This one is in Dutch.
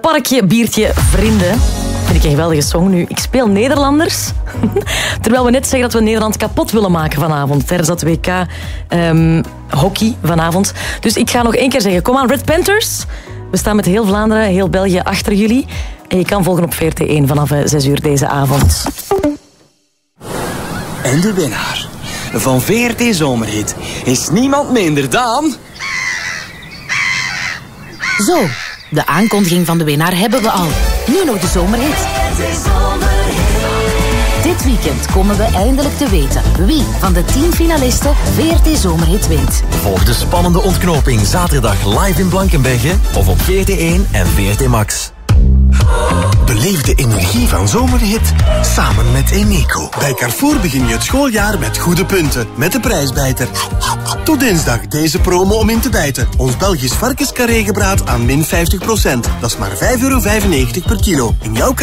Parkje, biertje, vrienden. Vind ik een geweldige song. Nu, ik speel Nederlanders. Terwijl we net zeggen dat we Nederland kapot willen maken vanavond. Tijdens dat WK hockey vanavond. Dus ik ga nog één keer zeggen. Kom aan, Red Panthers. We staan met heel Vlaanderen, heel België achter jullie. En je kan volgen op VRT1 vanaf 6 uur deze avond. En de winnaar van VRT Zomerhit is niemand minder dan... Zo, de aankondiging van de winnaar hebben we al. Nu nog de zomerhit. Dit weekend komen we eindelijk te weten wie van de 10 finalisten VRT Zomerhit wint. Volg de spannende ontknoping zaterdag live in Blankenberge of op VRT1 en VRT Max. Beleef de energie van Zomerhit samen met Eneco. Bij Carrefour begin je het schooljaar met goede punten. Met de prijsbijter. Tot dinsdag deze promo om in te bijten. Ons Belgisch varkenscarré gebraad aan min 50%. Dat is maar €5,95 per kilo. In jouw